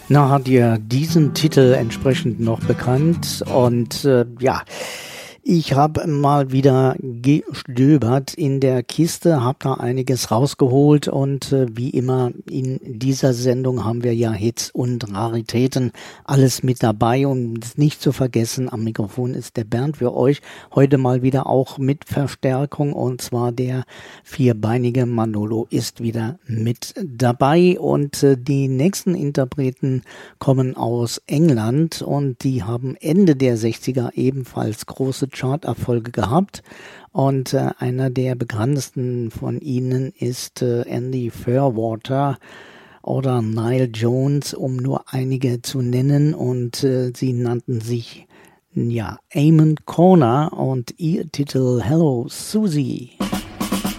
Na, hat ihr diesen Titel entsprechend noch bekannt? Und ja, ich habe mal wieder gestöbert in der Kiste, habe da einiges rausgeholt und wie immer in dieser Sendung haben wir ja Hits und Raritäten, alles mit dabei und nicht zu vergessen, am Mikrofon ist der Bernd für euch, heute mal wieder auch mit Verstärkung und zwar der vierbeinige Manolo ist wieder mit dabei und die nächsten Interpreten kommen aus England und die haben Ende der 60er ebenfalls große Charterfolge gehabt und einer der bekanntesten von ihnen ist Andy Fairwater oder Nile Jones, um nur einige zu nennen und sie nannten sich ja Amon Corner und ihr Titel Hello Susie.